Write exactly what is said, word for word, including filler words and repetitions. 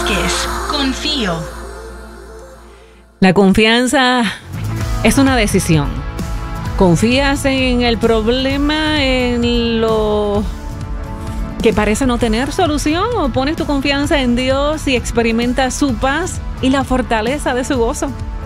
Enríquez, confío. La confianza es una decisión. ¿Confías en el problema, en lo que parece no tener solución, o pones tu confianza en Dios y experimentas su paz y la fortaleza de su gozo?